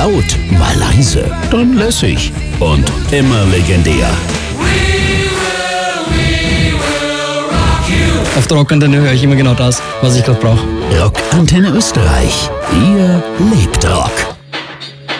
laut, mal leise, dann lässig und immer legendär. Auf der Rockantenne höre ich immer genau das, was ich gerade brauche. Rockantenne Österreich. Ihr lebt Rock.